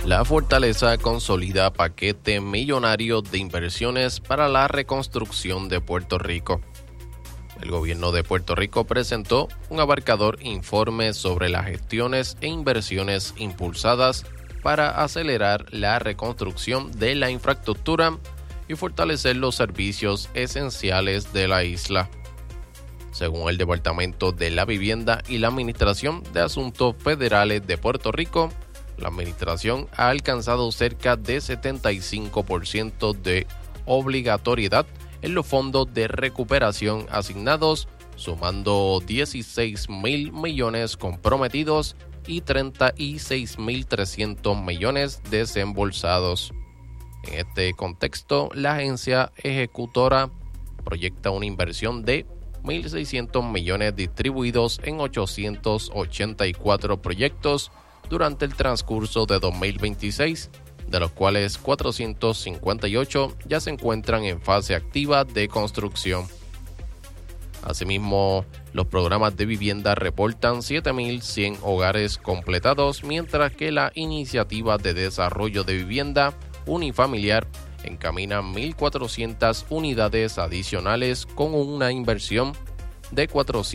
La Fortaleza consolida paquete millonario de inversiones para la reconstrucción de Puerto Rico. El gobierno de Puerto Rico presentó un abarcador informe sobre las gestiones e inversiones impulsadas para acelerar la reconstrucción de la infraestructura y fortalecer los servicios esenciales de la isla. Según el Departamento de la Vivienda y la Administración de Asuntos Federales de Puerto Rico, la administración ha alcanzado cerca de 75% de obligatoriedad en los fondos de recuperación asignados, sumando 16,000 millones comprometidos y 36,300 millones desembolsados. En este contexto, la agencia ejecutora proyecta una inversión de 1,600 millones distribuidos en 884 proyectos durante el transcurso de 2026, de los cuales 458 ya se encuentran en fase activa de construcción. Asimismo, los programas de vivienda reportan 7,100 hogares completados, mientras que la iniciativa de desarrollo de vivienda unifamiliar encamina 1,400 unidades adicionales con una inversión de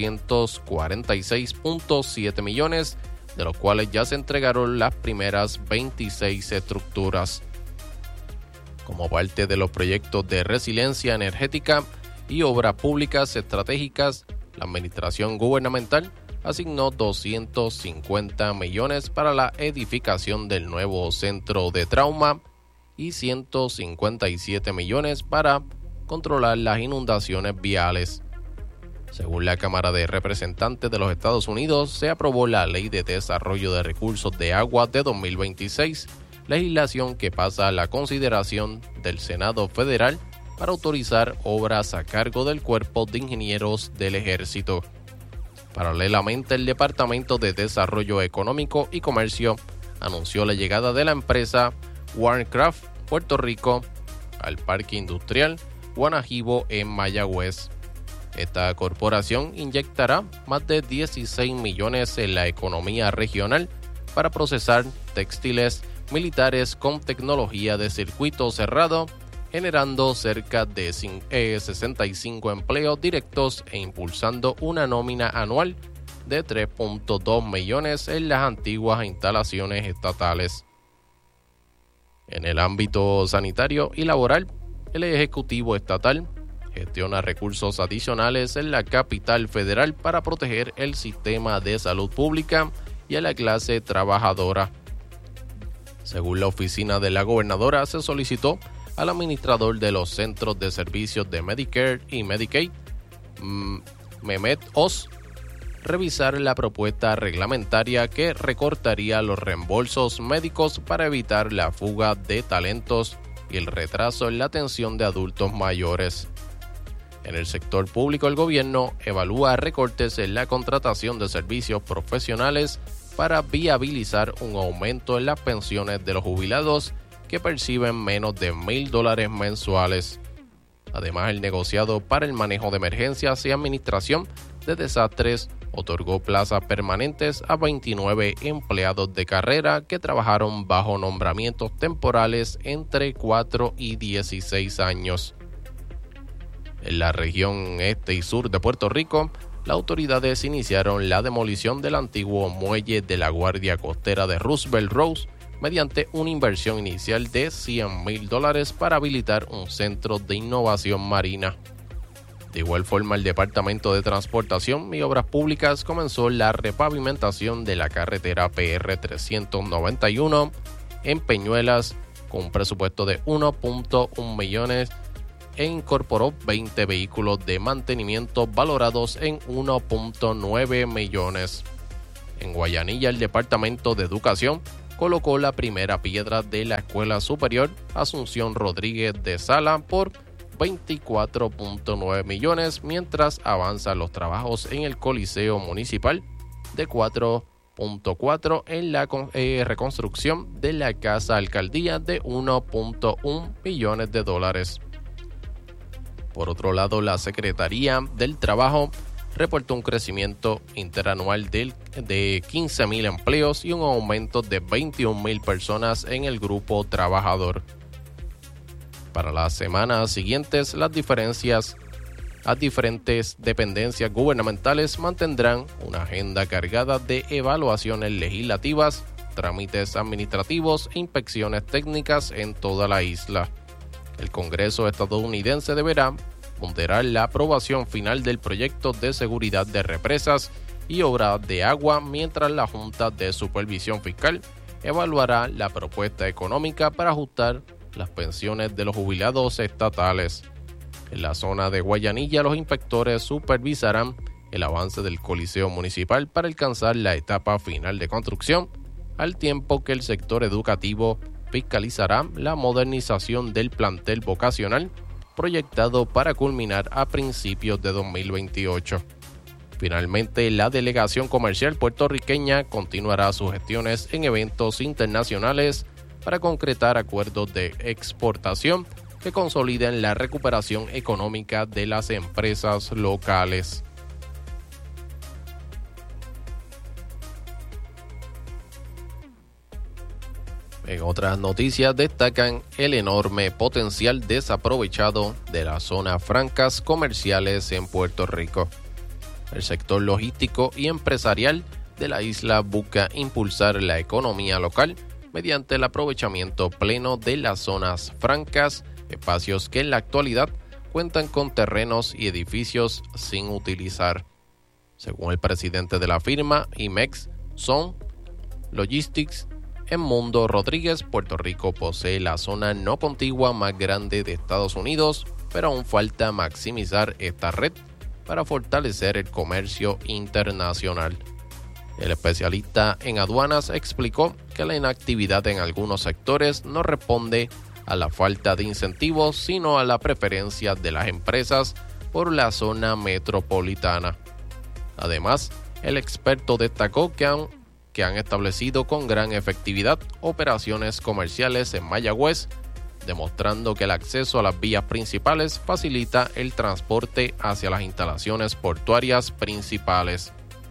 446,7 millones, de los cuales ya se entregaron las primeras 26 estructuras. Como parte de los proyectos de resiliencia energética y obras públicas estratégicas, la administración gubernamental asignó 250 millones para la edificación del nuevo centro de trauma y 157 millones para controlar las inundaciones viales. Según la Cámara de Representantes de los Estados Unidos, se aprobó la Ley de Desarrollo de Recursos de Agua de 2026, legislación que pasa a la consideración del Senado Federal para autorizar obras a cargo del Cuerpo de Ingenieros del Ejército. Paralelamente, el Departamento de Desarrollo Económico y Comercio anunció la llegada de la empresa Warncraft Puerto Rico al Parque Industrial Guanajibo en Mayagüez. Esta corporación inyectará más de 16 millones en la economía regional para procesar textiles militares con tecnología de circuito cerrado, generando cerca de 65 empleos directos e impulsando una nómina anual de 3.2 millones en las antiguas instalaciones estatales. En el ámbito sanitario y laboral, el Ejecutivo Estatal gestiona recursos adicionales en la capital federal para proteger el sistema de salud pública y a la clase trabajadora. Según la oficina de la gobernadora, se solicitó al administrador de los centros de servicios de Medicare y Medicaid, Mehmet Oz, revisar la propuesta reglamentaria que recortaría los reembolsos médicos para evitar la fuga de talentos y el retraso en la atención de adultos mayores. En el sector público, el gobierno evalúa recortes en la contratación de servicios profesionales para viabilizar un aumento en las pensiones de los jubilados que perciben menos de $1,000 mensuales. Además, el negociado para el manejo de emergencias y administración de desastres otorgó plazas permanentes a 29 empleados de carrera que trabajaron bajo nombramientos temporales entre 4 y 16 años. En la región este y sur de Puerto Rico, las autoridades iniciaron la demolición del antiguo muelle de la Guardia Costera de Roosevelt Road mediante una inversión inicial de $100,000 para habilitar un centro de innovación marina. De igual forma, el Departamento de Transportación y Obras Públicas comenzó la repavimentación de la carretera PR 391 en Peñuelas con un presupuesto de 1.1 millones e incorporó 20 vehículos de mantenimiento valorados en 1.9 millones. En Guayanilla, el Departamento de Educación colocó la primera piedra de la Escuela Superior Asunción Rodríguez de Sala por 24.9 millones, mientras avanzan los trabajos en el Coliseo Municipal de 4.4 en la reconstrucción de la Casa Alcaldía de $1.1 millones. Por otro lado, la Secretaría del Trabajo reportó un crecimiento interanual de 15.000 empleos y un aumento de 21.000 personas en el grupo trabajador. Para las semanas siguientes, las diferentes dependencias gubernamentales mantendrán una agenda cargada de evaluaciones legislativas, trámites administrativos e inspecciones técnicas en toda la isla. El Congreso estadounidense deberá ponderar la aprobación final del proyecto de seguridad de represas y obras de agua, mientras la Junta de Supervisión Fiscal evaluará la propuesta económica para ajustar las pensiones de los jubilados estatales. En la zona de Guayanilla, los inspectores supervisarán el avance del Coliseo Municipal para alcanzar la etapa final de construcción, al tiempo que el sector educativo fiscalizará la modernización del plantel vocacional proyectado para culminar a principios de 2028. Finalmente, la delegación comercial puertorriqueña continuará sus gestiones en eventos internacionales para concretar acuerdos de exportación que consoliden la recuperación económica de las empresas locales. En otras noticias, destacan el enorme potencial desaprovechado de las zonas francas comerciales en Puerto Rico. El sector logístico y empresarial de la isla busca impulsar la economía local mediante el aprovechamiento pleno de las zonas francas, espacios que en la actualidad cuentan con terrenos y edificios sin utilizar. Según el presidente de la firma, IMEX Zone Logistics, Edmundo Rodríguez, Puerto Rico posee la zona no contigua más grande de Estados Unidos, pero aún falta maximizar esta red para fortalecer el comercio internacional. El especialista en aduanas explicó que la inactividad en algunos sectores no responde a la falta de incentivos, sino a la preferencia de las empresas por la zona metropolitana. Además, el experto destacó que han establecido con gran efectividad operaciones comerciales en Mayagüez, demostrando que el acceso a las vías principales facilita el transporte hacia las instalaciones portuarias principales.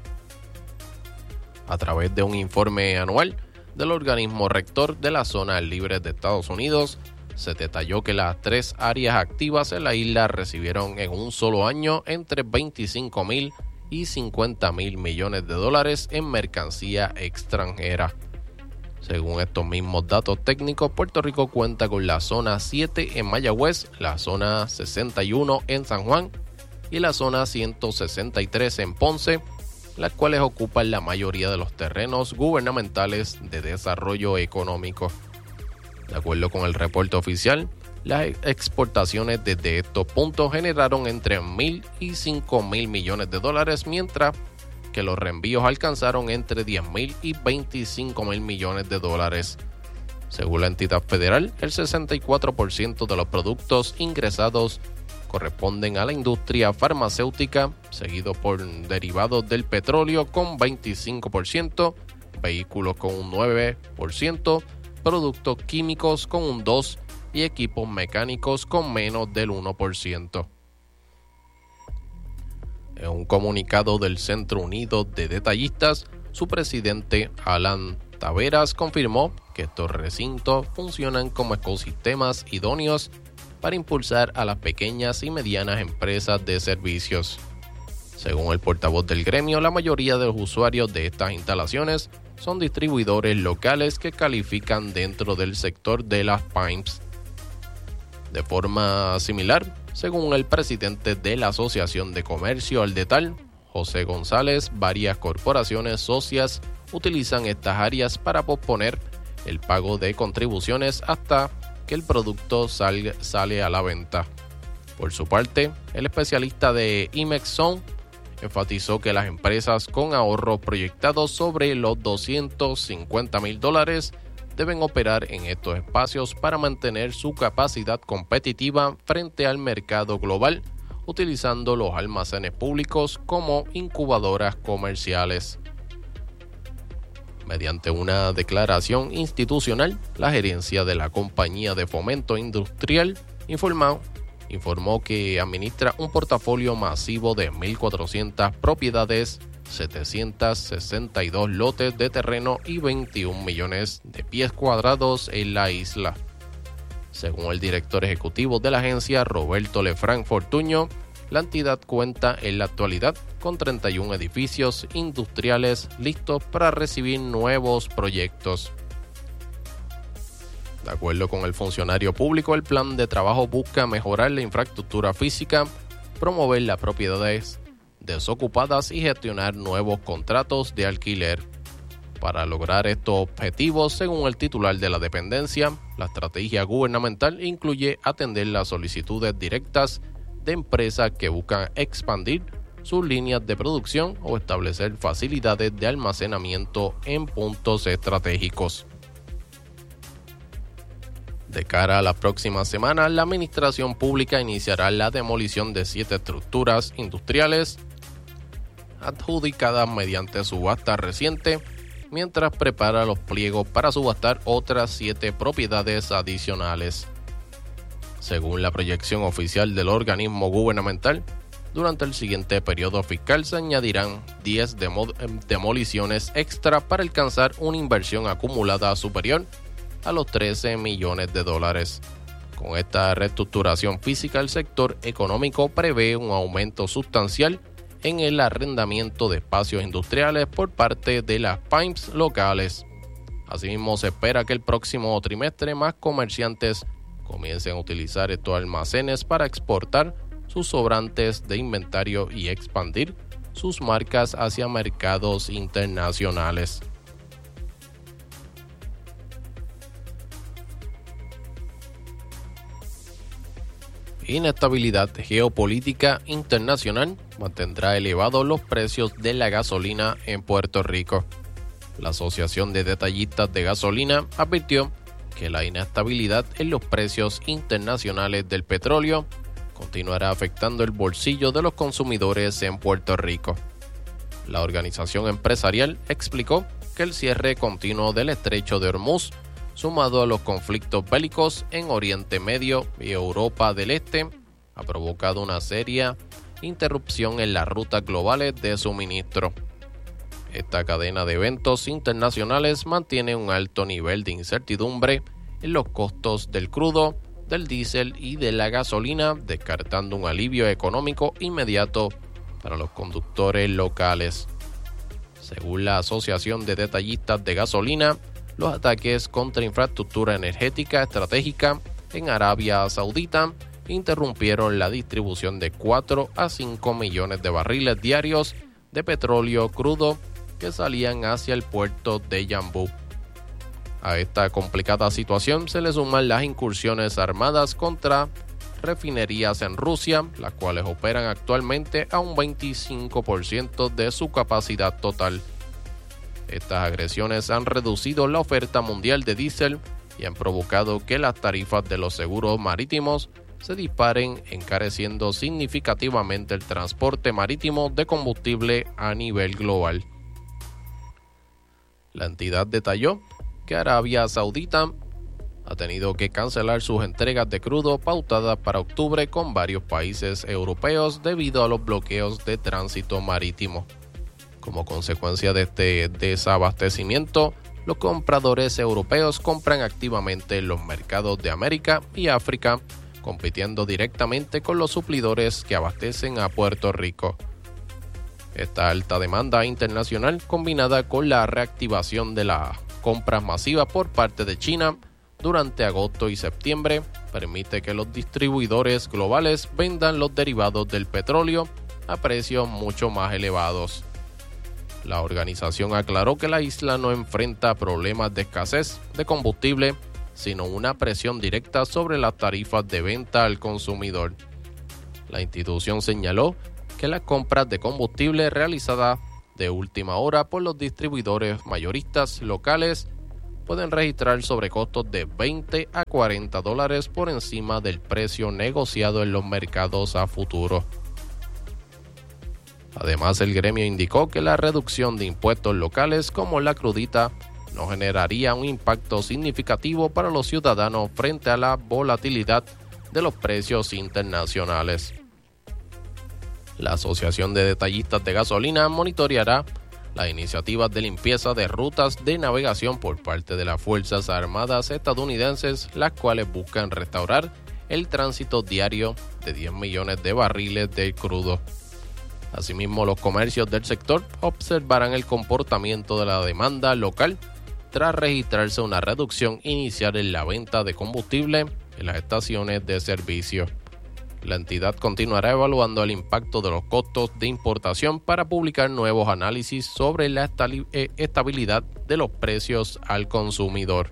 A través de un informe anual del organismo rector de las zonas libres de Estados Unidos, se detalló que las 3 áreas activas en la isla recibieron en un solo año entre 25.000 y 50.000 millones de dólares en mercancía extranjera. Según estos mismos datos técnicos, Puerto Rico cuenta con la zona 7 en Mayagüez, la zona 61 en San Juan y la zona 163 en Ponce, las cuales ocupan la mayoría de los terrenos gubernamentales de desarrollo económico. De acuerdo con el reporte oficial, las exportaciones desde estos puntos generaron entre 1.000 y 5.000 millones de dólares, mientras que los reenvíos alcanzaron entre 10.000 y 25.000 millones de dólares. Según la entidad federal, el 64% de los productos ingresados corresponden a la industria farmacéutica, seguido por derivados del petróleo con 25%, vehículos con un 9%, productos químicos con un 2% y equipos mecánicos con menos del 1%. En un comunicado del Centro Unido de Detallistas, su presidente Alan Taveras confirmó que estos recintos funcionan como ecosistemas idóneos para impulsar a las pequeñas y medianas empresas de servicios. Según el portavoz del gremio, la mayoría de los usuarios de estas instalaciones son distribuidores locales que califican dentro del sector de las PYMEs. De forma similar, según el presidente de la Asociación de Comercio al Detal, José González, varias corporaciones socias utilizan estas áreas para posponer el pago de contribuciones hasta que el producto sale a la venta. Por su parte, el especialista de IMEX Zone enfatizó que las empresas con ahorros proyectados sobre los $250,000 deben operar en estos espacios para mantener su capacidad competitiva frente al mercado global, utilizando los almacenes públicos como incubadoras comerciales. Mediante una declaración institucional, la gerencia de la Compañía de Fomento Industrial informó informó que administra un portafolio masivo de 1.400 propiedades, 762 lotes de terreno y 21 millones de pies cuadrados en la isla. Según el director ejecutivo de la agencia, Roberto Lefranc Fortuño, la entidad cuenta en la actualidad con 31 edificios industriales listos para recibir nuevos proyectos. De acuerdo con el funcionario público, el plan de trabajo busca mejorar la infraestructura física, promover las propiedades desocupadas y gestionar nuevos contratos de alquiler. Para lograr estos objetivos, según el titular de la dependencia, la estrategia gubernamental incluye atender las solicitudes directas de empresas que buscan expandir sus líneas de producción o establecer facilidades de almacenamiento en puntos estratégicos. De cara a la próxima semana, la administración pública iniciará la demolición de 7 estructuras industriales adjudicadas mediante subasta reciente, mientras prepara los pliegos para subastar otras 7 propiedades adicionales. Según la proyección oficial del organismo gubernamental, durante el siguiente periodo fiscal se añadirán 10 demoliciones extra para alcanzar una inversión acumulada superior a los 13 millones de dólares. Con esta reestructuración física, el sector económico prevé un aumento sustancial en el arrendamiento de espacios industriales por parte de las PYMEs locales. Asimismo, se espera que el próximo trimestre más comerciantes comiencen a utilizar estos almacenes para exportar sus sobrantes de inventario y expandir sus marcas hacia mercados internacionales. Inestabilidad geopolítica internacional mantendrá elevados los precios de la gasolina en Puerto Rico. La Asociación de Detallistas de Gasolina advirtió que la inestabilidad en los precios internacionales del petróleo continuará afectando el bolsillo de los consumidores en Puerto Rico. La organización empresarial explicó que el cierre continuo del Estrecho de Hormuz, sumado a los conflictos bélicos en Oriente Medio y Europa del Este, ha provocado una seria interrupción en las rutas globales de suministro. Esta cadena de eventos internacionales mantiene un alto nivel de incertidumbre en los costos del crudo, del diésel y de la gasolina, descartando un alivio económico inmediato para los conductores locales. Según la Asociación de Detallistas de Gasolina, los ataques contra infraestructura energética estratégica en Arabia Saudita interrumpieron la distribución de 4 a 5 millones de barriles diarios de petróleo crudo que salían hacia el puerto de Yanbu. A esta complicada situación se le suman las incursiones armadas contra refinerías en Rusia, las cuales operan actualmente a un 25% de su capacidad total. Estas agresiones han reducido la oferta mundial de diésel y han provocado que las tarifas de los seguros marítimos se disparen, encareciendo significativamente el transporte marítimo de combustible a nivel global. La entidad detalló que Arabia Saudita ha tenido que cancelar sus entregas de crudo pautadas para octubre con varios países europeos debido a los bloqueos de tránsito marítimo. Como consecuencia de este desabastecimiento, los compradores europeos compran activamente en los mercados de América y África, compitiendo directamente con los suplidores que abastecen a Puerto Rico. Esta alta demanda internacional, combinada con la reactivación de las compras masivas por parte de China durante agosto y septiembre, permite que los distribuidores globales vendan los derivados del petróleo a precios mucho más elevados. La organización aclaró que la isla no enfrenta problemas de escasez de combustible, sino una presión directa sobre las tarifas de venta al consumidor. La institución señaló que las compras de combustible realizadas de última hora por los distribuidores mayoristas locales pueden registrar sobrecostos de $20 a $40 por encima del precio negociado en los mercados a futuro. Además, el gremio indicó que la reducción de impuestos locales como la crudita no generaría un impacto significativo para los ciudadanos frente a la volatilidad de los precios internacionales. La Asociación de Detallistas de Gasolina monitoreará las iniciativas de limpieza de rutas de navegación por parte de las Fuerzas Armadas estadounidenses, las cuales buscan restaurar el tránsito diario de 10 millones de barriles de crudo. Asimismo, los comercios del sector observarán el comportamiento de la demanda local tras registrarse una reducción inicial en la venta de combustible en las estaciones de servicio. La entidad continuará evaluando el impacto de los costos de importación para publicar nuevos análisis sobre la estabilidad de los precios al consumidor.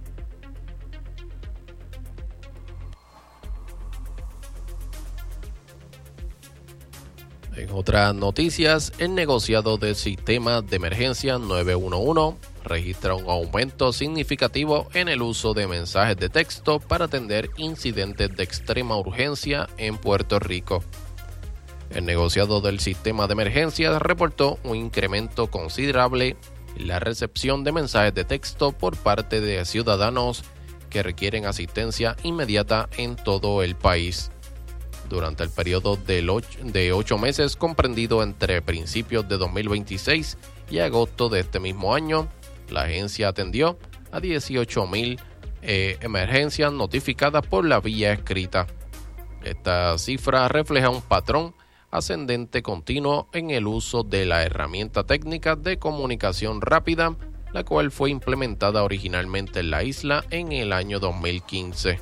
En otras noticias, el negociado del sistema de emergencia 911 registra un aumento significativo en el uso de mensajes de texto para atender incidentes de extrema urgencia en Puerto Rico. El negociado del sistema de emergencias reportó un incremento considerable en la recepción de mensajes de texto por parte de ciudadanos que requieren asistencia inmediata en todo el país. Durante el periodo de 8 meses comprendido entre principios de 2026 y agosto de este mismo año, la agencia atendió a 18,000 emergencias notificadas por la vía escrita. Esta cifra refleja un patrón ascendente continuo en el uso de la herramienta técnica de comunicación rápida, la cual fue implementada originalmente en la isla en el año 2015.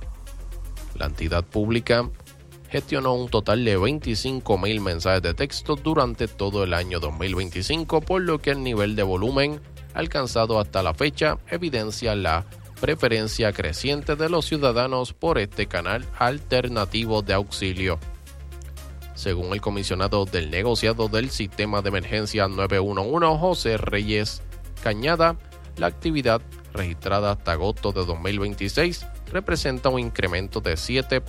La entidad pública gestionó un total de 25,000 mensajes de texto durante todo el año 2025, por lo que el nivel de volumen alcanzado hasta la fecha evidencia la preferencia creciente de los ciudadanos por este canal alternativo de auxilio. Según el comisionado del negociado del sistema de emergencia 911, José Reyes Cañada, la actividad registrada hasta agosto de 2026 representa un incremento de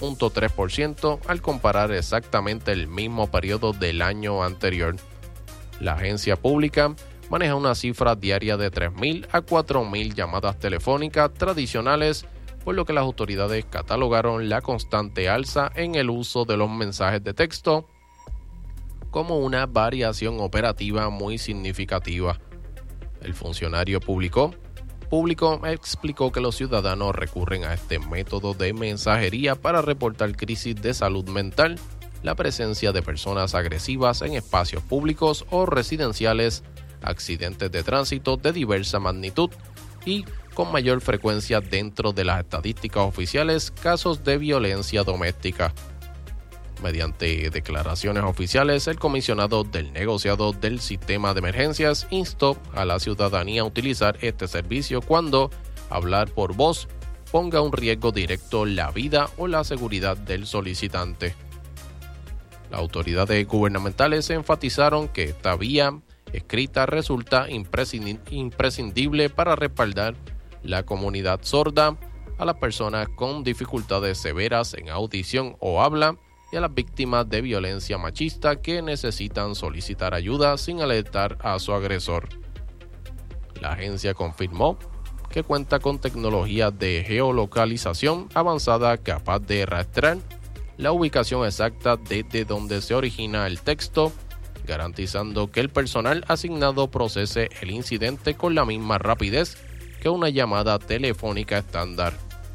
7.3% al comparar exactamente el mismo periodo del año anterior. La agencia pública maneja una cifra diaria de 3,000 a 4,000 llamadas telefónicas tradicionales, por lo que las autoridades catalogaron la constante alza en el uso de los mensajes de texto como una variación operativa muy significativa. El funcionario público explicó que los ciudadanos recurren a este método de mensajería para reportar crisis de salud mental, la presencia de personas agresivas en espacios públicos o residenciales, accidentes de tránsito de diversa magnitud y, con mayor frecuencia dentro de las estadísticas oficiales, casos de violencia doméstica. Mediante declaraciones oficiales, el comisionado del negociado del sistema de emergencias instó a la ciudadanía a utilizar este servicio cuando hablar por voz ponga en riesgo directo la vida o la seguridad del solicitante. Las autoridades gubernamentales enfatizaron que esta vía escrita resulta imprescindible para respaldar la comunidad sorda, a las personas con dificultades severas en audición o habla y a las víctimas de violencia machista que necesitan solicitar ayuda sin alertar a su agresor. La agencia confirmó que cuenta con tecnología de geolocalización avanzada capaz de rastrear la ubicación exacta desde donde se origina el texto, garantizando que el personal asignado procese el incidente con la misma rapidez que una llamada telefónica estándar.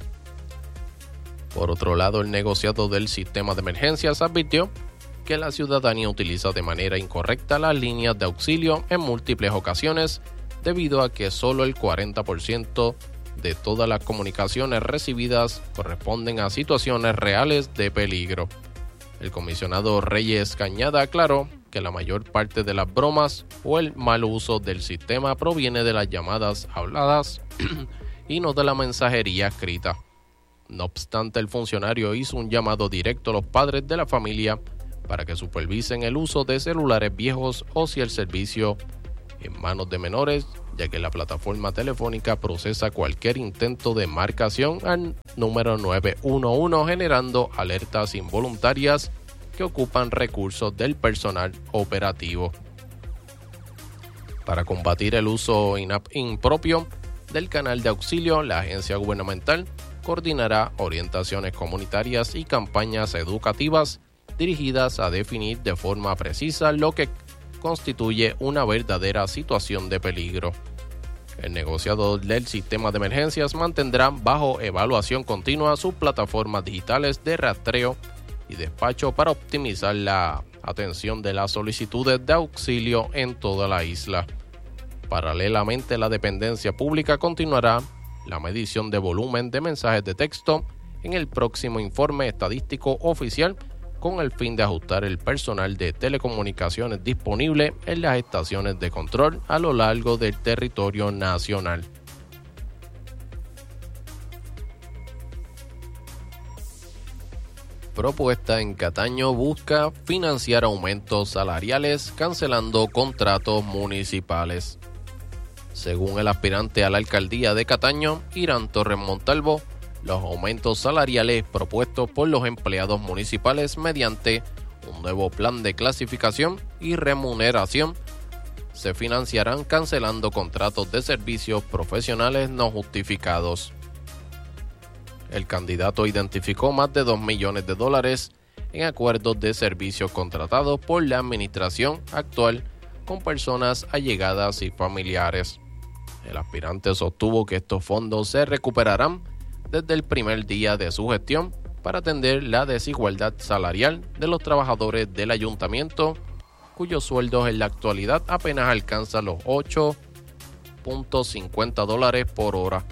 Por otro lado, el negociado del sistema de emergencias advirtió que la ciudadanía utiliza de manera incorrecta las líneas de auxilio en múltiples ocasiones, debido a que solo el 40% de todas las comunicaciones recibidas corresponden a situaciones reales de peligro. El comisionado Reyes Cañada aclaró que la mayor parte de las bromas o el mal uso del sistema proviene de las llamadas habladas y no de la mensajería escrita. No obstante, el funcionario hizo un llamado directo a los padres de la familia para que supervisen el uso de celulares viejos o si el servicio en manos de menores, ya que la plataforma telefónica procesa cualquier intento de marcación al número 911, generando alertas involuntarias que ocupan recursos del personal operativo. Para combatir el uso impropio del canal de auxilio, la agencia gubernamental coordinará orientaciones comunitarias y campañas educativas dirigidas a definir de forma precisa lo que constituye una verdadera situación de peligro. El negociador del sistema de emergencias mantendrá bajo evaluación continua sus plataformas digitales de rastreo y despacho para optimizar la atención de las solicitudes de auxilio en toda la isla. Paralelamente, la dependencia pública continuará la medición de volumen de mensajes de texto en el próximo informe estadístico oficial con el fin de ajustar el personal de telecomunicaciones disponible en las estaciones de control a lo largo del territorio nacional. Propuesta en Cataño busca financiar aumentos salariales cancelando contratos municipales. Según el aspirante a la alcaldía de Cataño, Irán Torres Montalvo, los aumentos salariales propuestos por los empleados municipales mediante un nuevo plan de clasificación y remuneración se financiarán cancelando contratos de servicios profesionales no justificados. El candidato identificó más de $2 millones en acuerdos de servicios contratados por la administración actual con personas allegadas y familiares. El aspirante sostuvo que estos fondos se recuperarán desde el primer día de su gestión para atender la desigualdad salarial de los trabajadores del ayuntamiento, cuyos sueldos en la actualidad apenas alcanzan los $8.50 por hora.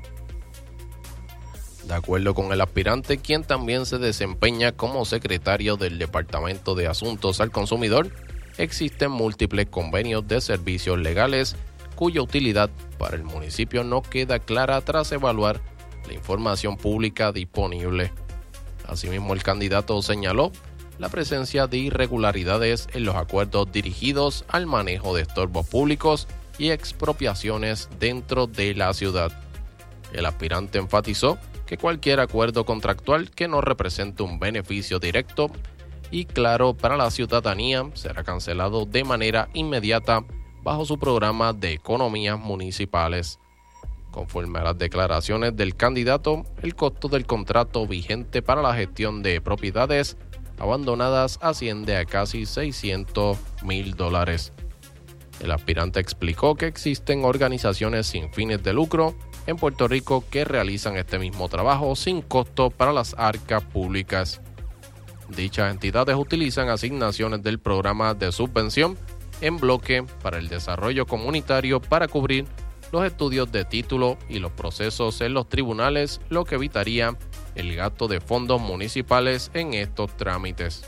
De acuerdo con el aspirante, quien también se desempeña como secretario del Departamento de Asuntos al Consumidor, existen múltiples convenios de servicios legales cuya utilidad para el municipio no queda clara tras evaluar la información pública disponible. Asimismo, el candidato señaló la presencia de irregularidades en los acuerdos dirigidos al manejo de estorbos públicos y expropiaciones dentro de la ciudad. El aspirante enfatizó que cualquier acuerdo contractual que no represente un beneficio directo y claro para la ciudadanía será cancelado de manera inmediata bajo su programa de economías municipales. Conforme a las declaraciones del candidato, el costo del contrato vigente para la gestión de propiedades abandonadas asciende a casi $600,000. El aspirante explicó que existen organizaciones sin fines de lucro en Puerto Rico que realizan este mismo trabajo sin costo para las arcas públicas. Dichas entidades utilizan asignaciones del programa de subvención en bloque para el desarrollo comunitario para cubrir los estudios de título y los procesos en los tribunales, lo que evitaría el gasto de fondos municipales en estos trámites.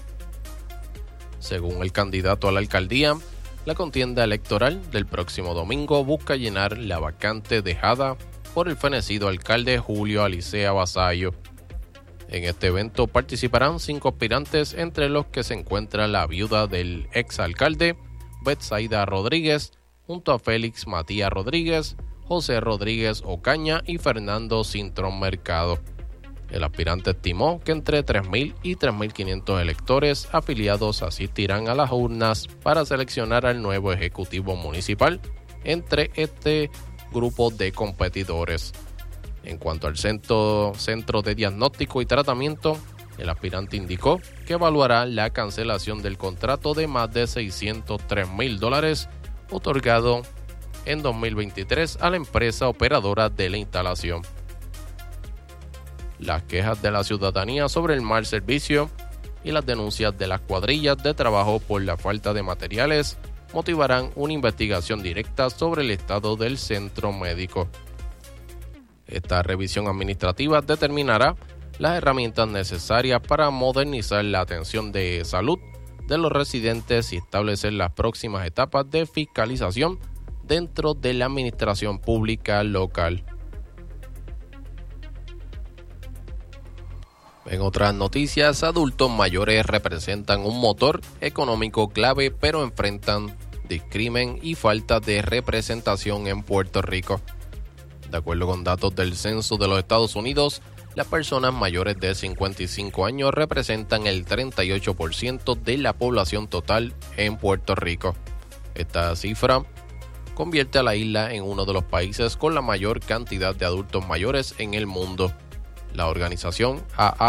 Según el candidato a la alcaldía, la contienda electoral del próximo domingo busca llenar la vacante dejada por el fenecido alcalde Julio Alicea Vasallo. En este evento participarán 5 aspirantes, entre los que se encuentra la viuda del exalcalde, Betsaida Rodríguez, junto a Félix Matías Rodríguez, José Rodríguez Ocaña y Fernando Cintrón Mercado. El aspirante estimó que entre 3,000 y 3,500 electores afiliados asistirán a las urnas para seleccionar al nuevo ejecutivo municipal entre este grupo de competidores. En cuanto al centro de diagnóstico y tratamiento, el aspirante indicó que evaluará la cancelación del contrato de más de $603,000 otorgado en 2023 a la empresa operadora de la instalación. Las quejas de la ciudadanía sobre el mal servicio y las denuncias de las cuadrillas de trabajo por la falta de materiales motivarán una investigación directa sobre el estado del centro médico. Esta revisión administrativa determinará las herramientas necesarias para modernizar la atención de salud de los residentes y establecer las próximas etapas de fiscalización dentro de la administración pública local. En otras noticias, adultos mayores representan un motor económico clave, pero enfrentan discrimen y falta de representación en Puerto Rico. De acuerdo con datos del Censo de los Estados Unidos, las personas mayores de 55 años representan el 38% de la población total en Puerto Rico. Esta cifra convierte a la isla en uno de los países con la mayor cantidad de adultos mayores en el mundo. La organización